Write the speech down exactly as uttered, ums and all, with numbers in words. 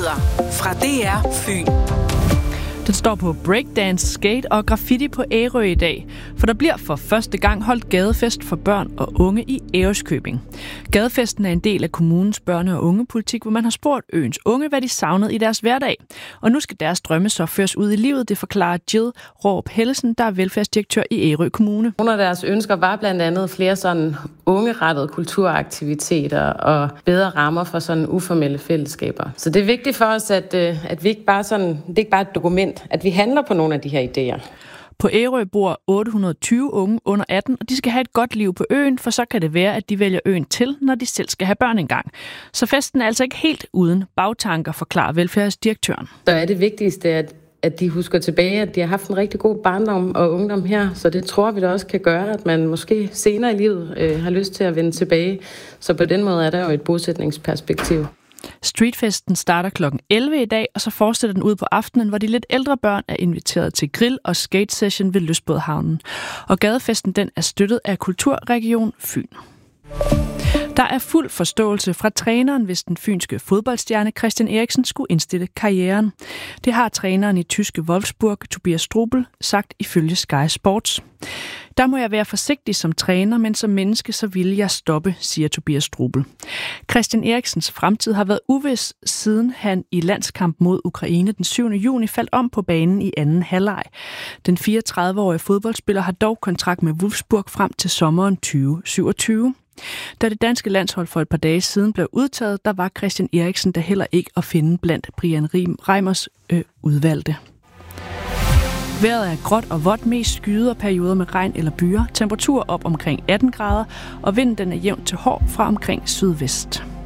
Nyheder fra D R Fyn. Den står på breakdance, skate og graffiti på Ærø i dag, for der bliver for første gang holdt gadefest for børn og unge i Ærøskøbing. Gadefesten er en del af kommunens børne- og ungepolitik, hvor man har spurgt øens unge, hvad de savnede i deres hverdag. Og nu skal deres drømme så føres ud i livet, det forklarer Jill Råb Hellesen, der er velfærdsdirektør i Ærø Kommune. Nogle af deres ønsker var blandt andet flere sådan ungerettede kulturaktiviteter og bedre rammer for sådan uformelle fællesskaber. Så det er vigtigt for os, at, at vi ikke bare sådan, det er ikke bare et dokument, at vi handler på nogle af de her idéer. På Ærø bor otte hundrede og tyve unge under atten, og de skal have et godt liv på øen, for så kan det være, at de vælger øen til, når de selv skal have børn engang. Så festen er altså ikke helt uden bagtanker, forklarer velfærdsdirektøren. Så er det vigtigste, at, at de husker tilbage, at de har haft en rigtig god barndom og ungdom her, så det tror vi da også kan gøre, at man måske senere i livet øh, har lyst til at vende tilbage. Så på den måde er der jo et bosætningsperspektiv. Streetfesten starter klokken elleve i dag, og så fortsætter den ud på aftenen, hvor de lidt ældre børn er inviteret til grill og skate session ved Lystbådehavnen. Og gadefesten den er støttet af Kulturregion Fyn. Der er fuld forståelse fra træneren, hvis den fynske fodboldstjerne Christian Eriksen skulle indstille karrieren. Det har træneren i tyske Wolfsburg, Tobias Strubel, sagt ifølge Sky Sports. Der må jeg være forsigtig som træner, men som menneske så vil jeg stoppe, siger Tobias Strubel. Christian Eriksens fremtid har været uvis, siden han i landskamp mod Ukraine den syvende juni faldt om på banen i anden halvleg. Den fireogtredive-årige fodboldspiller har dog kontrakt med Wolfsburg frem til sommeren tyve syvogtyve. Da det danske landshold for et par dage siden blev udtaget, der var Christian Eriksen der heller ikke at finde blandt Brian Reimers øh, udvalgte. Vejret er gråt og vådt, mest skyder perioder med regn eller byger. Temperatur op omkring atten grader, og vinden den er jævnt til hård fra omkring sydvest.